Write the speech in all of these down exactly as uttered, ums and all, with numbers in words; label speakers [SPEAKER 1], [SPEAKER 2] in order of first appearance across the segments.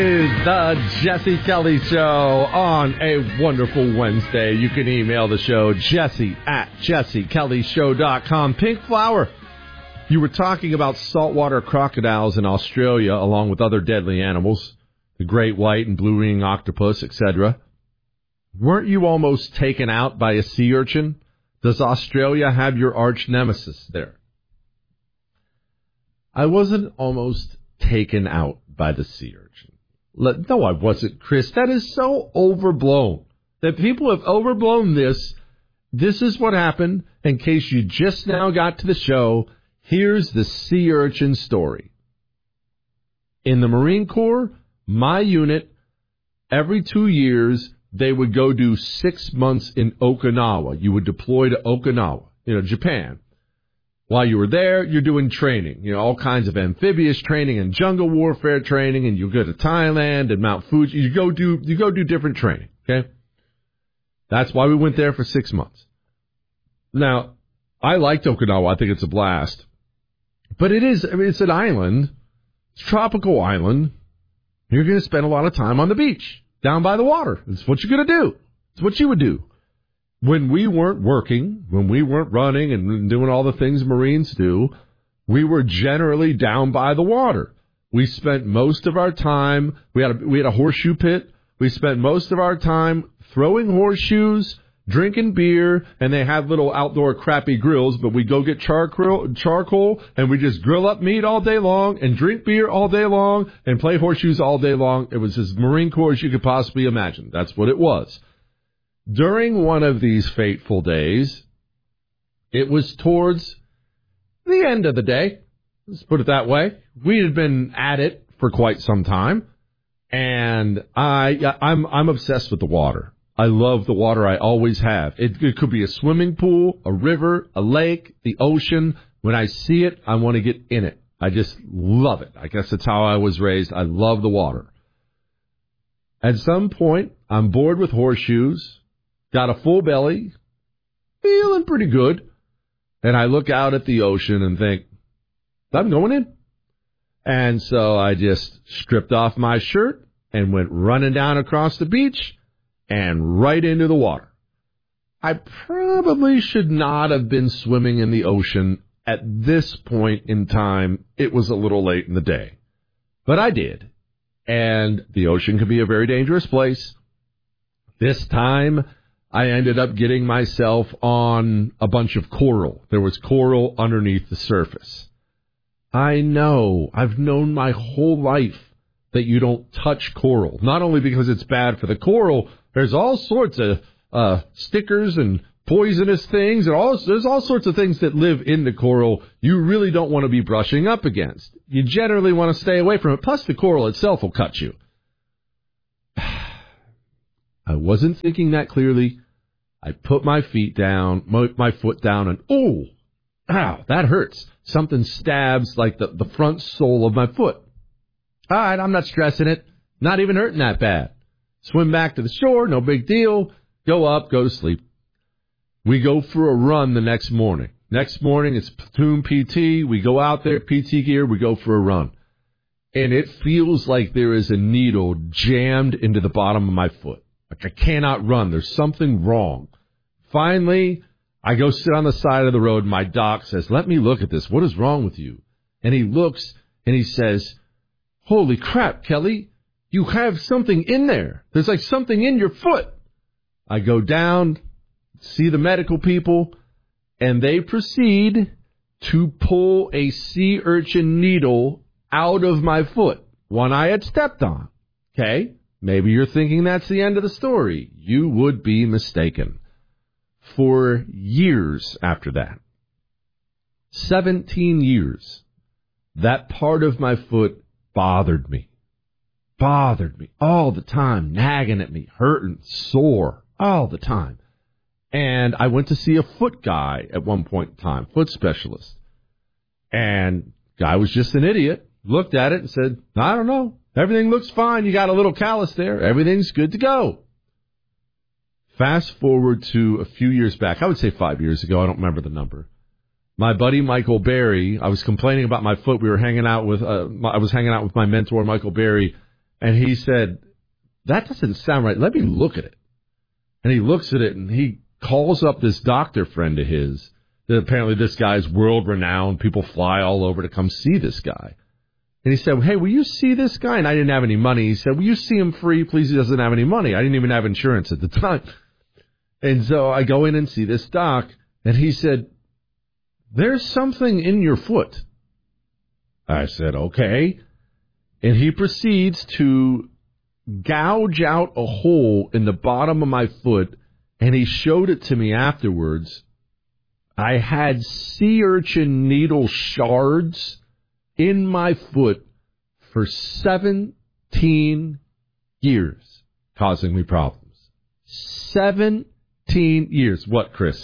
[SPEAKER 1] Is the Jesse Kelly Show on a wonderful Wednesday. You can email the show, Jesse at jesse kelly show dot com. Pink Flower, you were talking about saltwater crocodiles in Australia, along with other deadly animals, the great white and blue-ringed octopus, et cetera. Weren't you almost taken out by a sea urchin? Does Australia have your arch nemesis there? I wasn't almost taken out by the sea urchin. Let, no, I wasn't, Chris. That is so overblown. That people have overblown this. This is what happened. In case you just now got to the show, here's the sea urchin story. In the Marine Corps, my unit, every two years, they would go do six months in Okinawa. You would deploy to Okinawa, you know, Japan. While you were there, you're doing training, you know, all kinds of amphibious training and jungle warfare training, and you go to Thailand and Mount Fuji. You go do you go do different training, okay? That's why we went there for six months. Now, I liked Okinawa. I think it's a blast. But it is, I mean, it's an island. It's a tropical island. You're going to spend a lot of time on the beach, down by the water. It's what you're going to do. It's what you would do. When we weren't working, when we weren't running and doing all the things Marines do, we were generally down by the water. We spent most of our time, we had a, we had a horseshoe pit. We spent most of our time throwing horseshoes, drinking beer, and they had little outdoor crappy grills, but we go get charcoal, charcoal and we just grill up meat all day long and drink beer all day long and play horseshoes all day long. It was as Marine Corps as you could possibly imagine. That's what it was. During one of these fateful days, it was towards the end of the day. Let's put it that way. We had been at it for quite some time, and I, I'm, I'm obsessed with the water. I love the water. I always have. It, it could be a swimming pool, a river, a lake, the ocean. When I see it, I want to get in it. I just love it. I guess that's how I was raised. I love the water. At some point, I'm bored with horseshoes. Got a full belly, feeling pretty good, and I look out at the ocean and think, I'm going in. And so I just stripped off my shirt and went running down across the beach and right into the water. I probably should not have been swimming in the ocean at this point in time. It was a little late in the day, but I did. And the ocean can be a very dangerous place. This time, I ended up getting myself on a bunch of coral. There was coral underneath the surface. I know. I've known my whole life that you don't touch coral. Not only because it's bad for the coral, there's all sorts of uh, stickers and poisonous things. And all, there's all sorts of things that live in the coral you really don't want to be brushing up against. You generally want to stay away from it. Plus, the coral itself will cut you. I wasn't thinking that clearly. I put my feet down, my, my foot down, and oh, ow, that hurts. Something stabs like the, the front sole of my foot. All right, I'm not stressing it. Not even hurting that bad. Swim back to the shore, no big deal. Go up, go to sleep. We go for a run the next morning. Next morning, it's platoon P T. We go out there, P T gear, we go for a run. And it feels like there is a needle jammed into the bottom of my foot. Like I cannot run. There's something wrong. Finally, I go sit on the side of the road. My doc says, let me look at this. What is wrong with you? And he looks and he says, holy crap, Kelly, you have something in there. There's like something in your foot. I go down, see the medical people, and they proceed to pull a sea urchin needle out of my foot, one I had stepped on. Okay? Maybe you're thinking that's the end of the story. You would be mistaken. For years after that, seventeen years, that part of my foot bothered me. Bothered me all the time, nagging at me, hurting, sore, all the time. And I went to see a foot guy at one point in time, foot specialist. And guy was just an idiot, looked at it and said, I don't know. Everything looks fine. You got a little callus there. Everything's good to go. Fast forward to a few years back. I would say five years ago. I don't remember the number. My buddy Michael Berry, I was complaining about my foot. We were hanging out with, uh, I was hanging out with my mentor, Michael Berry, And he said, that doesn't sound right. Let me look at it. And he looks at it, and he calls up this doctor friend of his. That apparently this guy's world-renowned. People fly all over to come see this guy. And he said, hey, will you see this guy? And I didn't have any money. He said, will you see him free? Please, he doesn't have any money. I didn't even have insurance at the time. And so I go in and see this doc, and he said, there's something in your foot. I said, okay. And he proceeds to gouge out a hole in the bottom of my foot, and he showed it to me afterwards. I had sea urchin needle shards in my foot for seventeen years, causing me problems. seventeen years. What, Chris?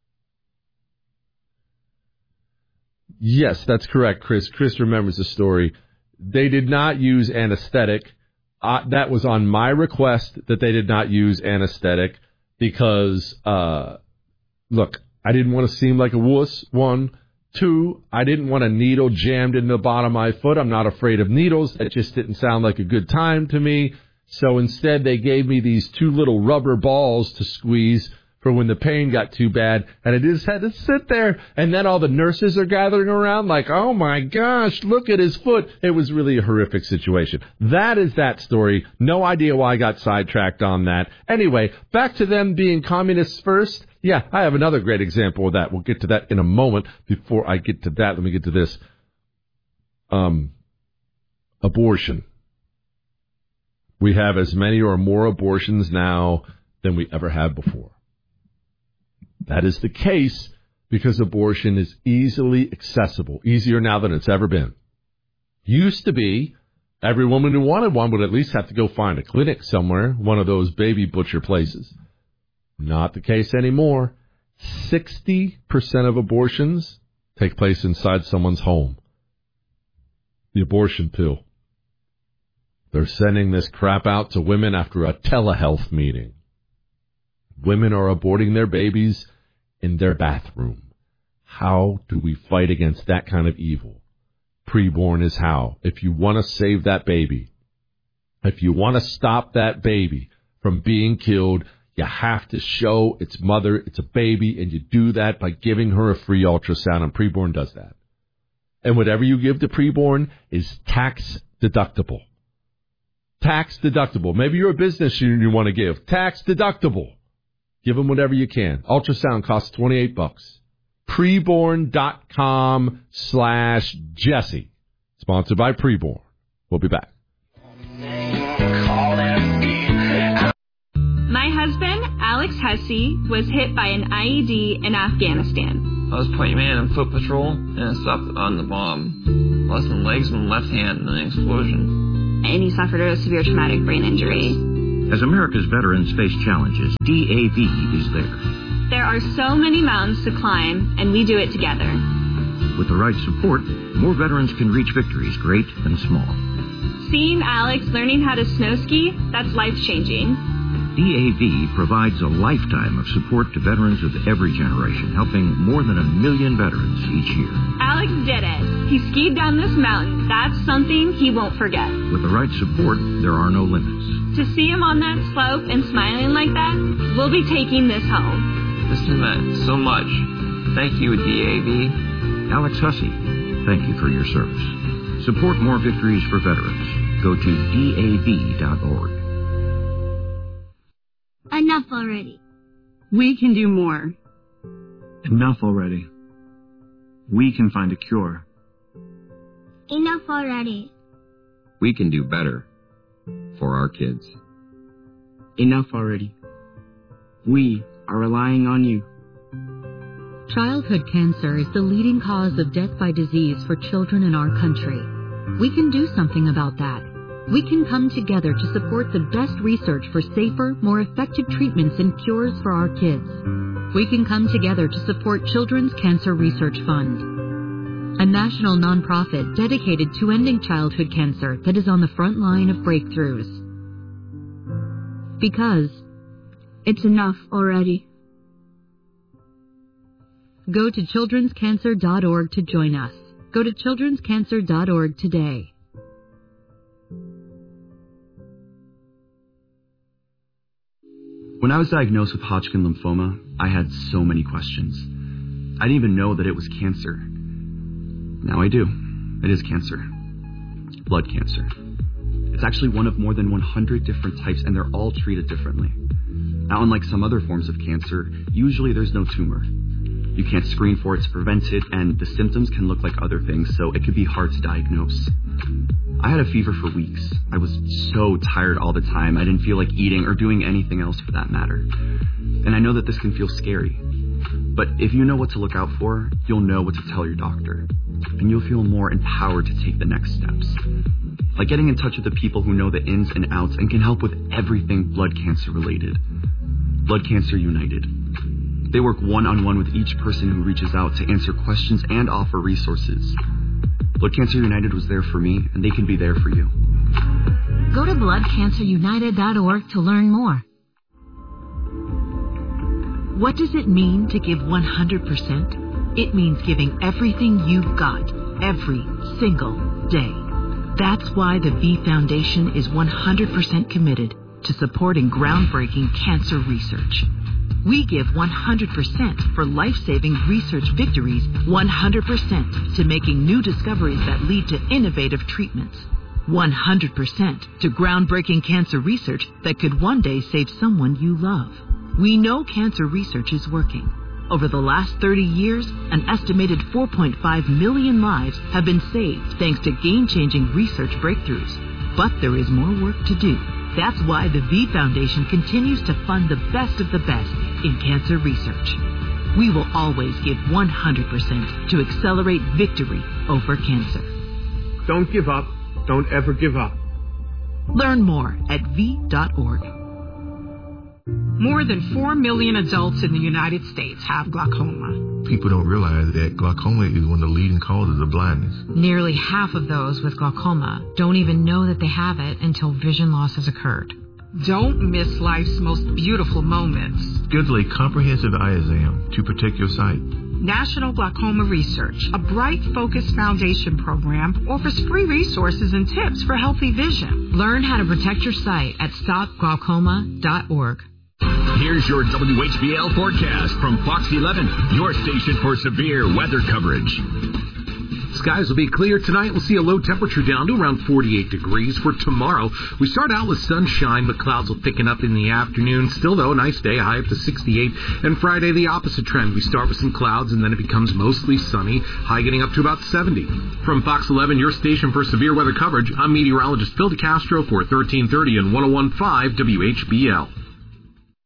[SPEAKER 1] Yes, that's correct, Chris. Chris remembers the story. They did not use anesthetic. Uh, that was on my request that they did not use anesthetic because, uh, look, I didn't want to seem like a wuss, one. Two, I didn't want a needle jammed in the bottom of my foot. I'm not afraid of needles. That just didn't sound like a good time to me. So instead, they gave me these two little rubber balls to squeeze for when the pain got too bad. And I just had to sit there. And then all the nurses are gathering around like, oh, my gosh, look at his foot. It was really a horrific situation. That is that story. No idea why I got sidetracked on that. Anyway, back to them being communists first. Yeah, I have another great example of that. We'll get to that in a moment. Before I get to that, let me get to this. Um, abortion. We have as many or more abortions now than we ever had before. That is the case because abortion is easily accessible, easier now than it's ever been. Used to be, every woman who wanted one would at least have to go find a clinic somewhere, one of those baby butcher places. Not the case anymore. sixty percent of abortions take place inside someone's home. The abortion pill. They're sending this crap out to women after a telehealth meeting. Women are aborting their babies in their bathroom. How do we fight against that kind of evil? Preborn is how. If you want to save that baby, if you want to stop that baby from being killed, you have to show its mother it's a baby, and you do that by giving her a free ultrasound, and Preborn does that. And whatever you give to Preborn is tax deductible. Tax deductible. Maybe you're a business you, you want to give. Tax deductible. Give them whatever you can. Ultrasound costs twenty-eight bucks. Preborn.com slash Jesse. Sponsored by Preborn. We'll be back.
[SPEAKER 2] My husband, Alex Hussey, was hit by an I E D in Afghanistan.
[SPEAKER 3] I was point man on foot patrol, and I stopped on the bomb. Lost my legs and my left hand in an explosion.
[SPEAKER 2] And he suffered a severe traumatic brain injury.
[SPEAKER 4] As America's veterans face challenges, D A V is there.
[SPEAKER 2] There are so many mountains to climb, and we do it together.
[SPEAKER 4] With the right support, more veterans can reach victories, great and small.
[SPEAKER 2] Seeing Alex learning how to snow ski, that's life-changing.
[SPEAKER 4] D A V provides a lifetime of support to veterans of every generation, helping more than a million veterans each year.
[SPEAKER 2] Alex did it. He skied down this mountain. That's something he won't forget.
[SPEAKER 4] With the right support, there are no limits.
[SPEAKER 2] To see him on that slope and smiling like that, we'll be taking this home.
[SPEAKER 3] This meant so much. Thank you, D A V.
[SPEAKER 4] Alex Hussey, thank you for your service. Support more victories for veterans. Go to D A V dot org.
[SPEAKER 5] Enough already.
[SPEAKER 6] We can do more.
[SPEAKER 7] Enough already. We can find a cure.
[SPEAKER 5] Enough already.
[SPEAKER 8] We can do better for our kids.
[SPEAKER 7] Enough already. We are relying on you.
[SPEAKER 9] Childhood cancer is the leading cause of death by disease for children in our country. We can do something about that. We can come together to support the best research for safer, more effective treatments and cures for our kids. We can come together to support Children's Cancer Research Fund, a national nonprofit dedicated to ending childhood cancer that is on the front line of breakthroughs. Because
[SPEAKER 6] it's enough already.
[SPEAKER 9] Go to children's cancer dot org to join us. Go to children's cancer dot org today.
[SPEAKER 10] When I was diagnosed with Hodgkin lymphoma, I had so many questions. I didn't even know that it was cancer. Now I do. It is cancer. Blood cancer. It's actually one of more than one hundred different types, and they're all treated differently. Now, unlike some other forms of cancer, usually there's no tumor. You can't screen for it to prevent it, and the symptoms can look like other things, so it could be hard to diagnose. I had a fever for weeks. I was so tired all the time, I didn't feel like eating or doing anything else for that matter. And I know that this can feel scary. But if you know what to look out for, you'll know what to tell your doctor. And you'll feel more empowered to take the next steps. Like getting in touch with the people who know the ins and outs and can help with everything blood cancer related. Blood Cancer United. They work one-on-one with each person who reaches out to answer questions and offer resources. Blood Cancer United was there for me, and they can be there for you.
[SPEAKER 9] Go to blood cancer united dot org to learn more. What does it mean to give one hundred percent? It means giving everything you've got, every single day. That's why the V Foundation is one hundred percent committed to supporting groundbreaking cancer research. We give one hundred percent for life-saving research victories, one hundred percent to making new discoveries that lead to innovative treatments, one hundred percent to groundbreaking cancer research that could one day save someone you love. We know cancer research is working. Over the last thirty years, an estimated four point five million lives have been saved thanks to game-changing research breakthroughs. But there is more work to do. That's why the V Foundation continues to fund the best of the best in cancer research. We will always give one hundred percent to accelerate victory over cancer.
[SPEAKER 11] Don't give up. Don't ever give up.
[SPEAKER 9] Learn more at v dot org.
[SPEAKER 12] More than four million adults in the United States have glaucoma.
[SPEAKER 13] People don't realize that glaucoma is one of the leading causes of blindness.
[SPEAKER 14] Nearly half of those with glaucoma don't even know that they have it until vision loss has occurred.
[SPEAKER 12] Don't miss life's most beautiful moments.
[SPEAKER 13] Schedule a comprehensive eye exam to protect your sight.
[SPEAKER 12] National Glaucoma Research, a Bright Focus Foundation program, offers free resources and tips for healthy vision.
[SPEAKER 14] Learn how to protect your sight at stop glaucoma dot org.
[SPEAKER 15] Here's your W H B L forecast from Fox eleven, your station for severe weather coverage.
[SPEAKER 16] Skies will be clear tonight. We'll see a low temperature down to around forty-eight degrees. For tomorrow, we start out with sunshine, but clouds will thicken up in the afternoon. Still, though, a nice day, high up to sixty-eight. And Friday, the opposite trend. We start with some clouds, and then it becomes mostly sunny, high getting up to about seventy. From Fox eleven, your station for severe weather coverage, I'm meteorologist Phil DeCastro for thirteen thirty and one oh one point five W H B L.